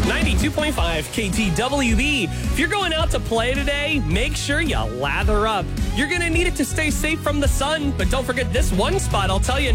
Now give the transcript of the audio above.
92.5 KTWB. If you're going out to play today, make sure you lather up. You're going to need it to stay safe from the sun, but don't forget this one spot I'll tell you